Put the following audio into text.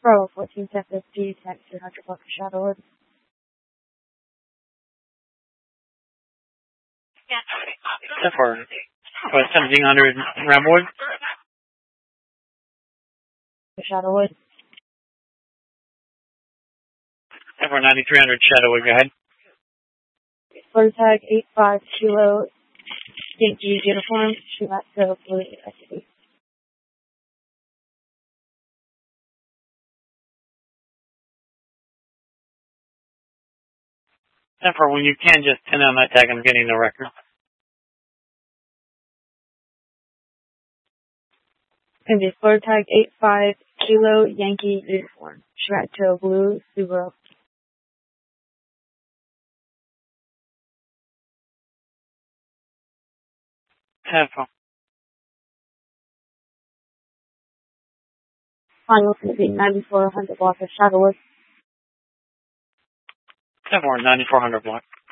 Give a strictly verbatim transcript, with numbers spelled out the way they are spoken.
Bravo fourteen ten fifty, taxi three hundred block of Shadowwood. ten four, seventeen hundred Ramwood. Shadowwood. ten four, ninety-three hundred Shadowwood, go ahead. Blue tag eight five Kilo Yankee uniform, Shimatsu Blue S D. ten four, when you can, just pin on that tag. I'm getting the record. And the floor tag eight five Kilo Yankee uniform, Shimatsu Blue Subaru. ten four. Final going to be ninety-four hundred block of Shadowwood. ten four, ninety-four hundred block.